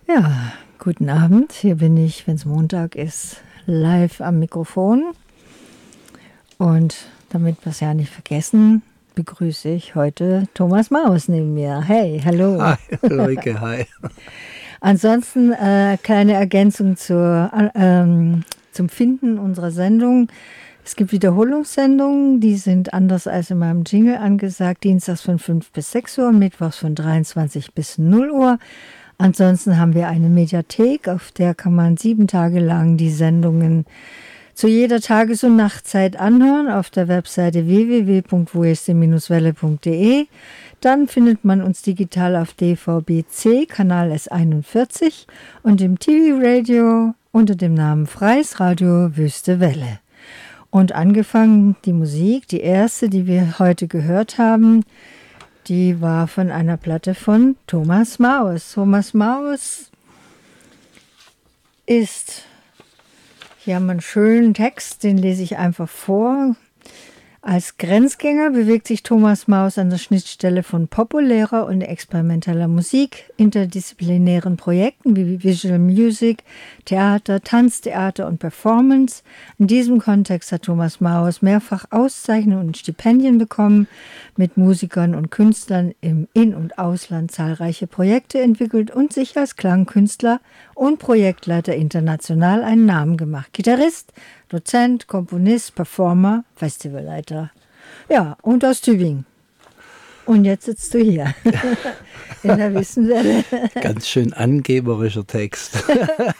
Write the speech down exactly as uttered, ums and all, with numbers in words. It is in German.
Ja, guten Abend. Hier bin ich, wenn es Montag ist, live am Mikrofon. Und damit wir es ja nicht vergessen, begrüße ich heute Thomas Maus neben mir. Hey, hallo. Hi, Ulrike, hi. Ansonsten äh, kleine Ergänzung zur, äh, ähm, zum Finden unserer Sendung. Es gibt Wiederholungssendungen, die sind anders als in meinem Jingle angesagt. Dienstags von fünf bis sechs Uhr, mittwochs von dreiundzwanzig bis null Uhr. Ansonsten haben wir eine Mediathek, auf der kann man sieben Tage lang die Sendungen zu jeder Tages- und Nachtzeit anhören auf der Webseite w w w punkt w s d Bindestrich welle punkt d e. Dann findet man uns digital auf D V B C, Kanal S einundvierzig und im T V-Radio unter dem Namen Freies Radio Wüste Welle. Und angefangen die Musik, die erste, die wir heute gehört haben, die war von einer Platte von Thomas Maus. Thomas Maus ist, hier haben wir einen schönen Text, den lese ich einfach vor. Als Grenzgänger bewegt sich Thomas Maus an der Schnittstelle von populärer und experimenteller Musik, interdisziplinären Projekten wie Visual Music, Theater, Tanztheater und Performance. In diesem Kontext hat Thomas Maus mehrfach Auszeichnungen und Stipendien bekommen, mit Musikern und Künstlern im In- und Ausland zahlreiche Projekte entwickelt und sich als Klangkünstler und Projektleiter international einen Namen gemacht. Gitarrist, Dozent, Komponist, Performer, Festivalleiter. Ja, und aus Tübingen. Und jetzt sitzt du hier in der Wissenwelle. Ganz schön angeberischer Text.